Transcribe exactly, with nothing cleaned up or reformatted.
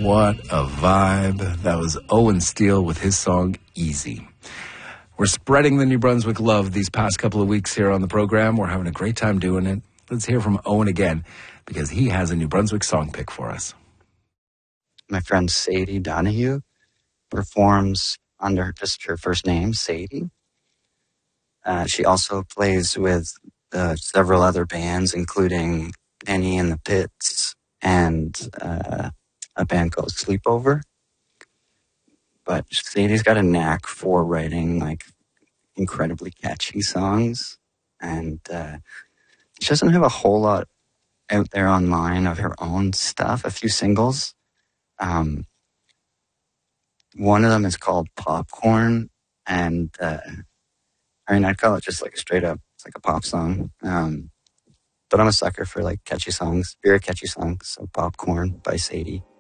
What a vibe. That was Owen Steele with his song, Easy. We're spreading the New Brunswick love these past couple of weeks here on the program. We're having a great time doing it. Let's hear from Owen again, because he has a New Brunswick song pick for us. My friend Sadie Donahue performs under just her first name, Sadie. Uh, she also plays with uh, several other bands, including Penny and the Pits and uh, a band called Sleepover. But Sadie's got a knack for writing like incredibly catchy songs, and uh, she doesn't have a whole lot out there online of her own stuff. A few singles. Um, one of them is called Popcorn, and uh, I mean, I'd call it just like a straight up, it's like a pop song. Um, but I'm a sucker for like catchy songs, very catchy songs. So Popcorn by Sadie.